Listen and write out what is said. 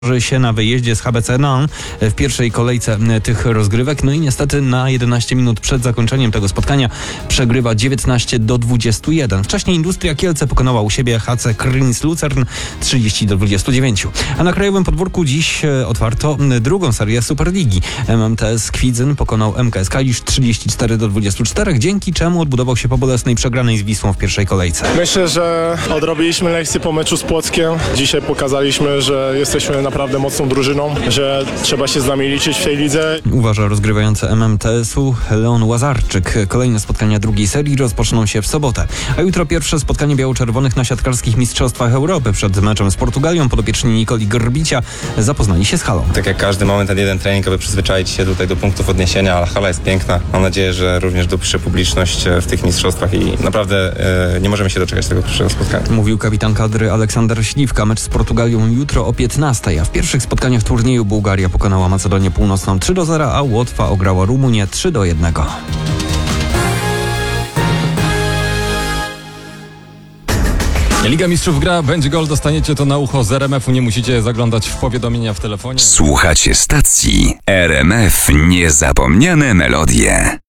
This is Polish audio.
się na wyjeździe z HBC Nan w pierwszej kolejce tych rozgrywek. No i niestety na 11 minut przed zakończeniem tego spotkania przegrywa 19-21. Wcześniej Industria Kielce pokonała u siebie HC Krynis Lucern 30-29. A na krajowym podwórku dziś otwarto drugą serię Superligi. MMTS Kwidzyn pokonał MKS Kalisz 34-24, dzięki czemu odbudował się po bolesnej przegranej z Wisłą w pierwszej kolejce. Myślę, że odrobiliśmy lekcję po meczu z Płockiem. Dzisiaj pokazaliśmy, że jesteśmy naprawdę mocną drużyną, że trzeba się z nami liczyć w tej lidze. Uważa rozgrywający MMTS-u Leon Łazarczyk. Kolejne spotkania drugiej serii rozpoczną się w sobotę. A jutro pierwsze spotkanie biało-czerwonych na siatkarskich mistrzostwach Europy. Przed meczem z Portugalią podopieczni Nikoli Grbicia zapoznali się z halą. Tak jak każdy moment, ten jeden trening, aby przyzwyczaić się tutaj do punktów odniesienia, ale hala jest piękna. Mam nadzieję, że również dopisze publiczność w tych mistrzostwach i naprawdę nie możemy się doczekać tego pierwszego spotkania. Mówił kapitan kadry Aleksander Śliwka. Mecz z Portugalią jutro o 15, a w pierwszych spotkaniach turnieju Bułgaria pokonała Macedonię Północną 3-0, a Łotwa ograła Rumunię 3-1. Liga Mistrzów gra, będzie gol, dostaniecie to na ucho z RMF-u, nie musicie zaglądać w powiadomienia w telefonie. Słuchacie stacji RMF Niezapomniane melodie.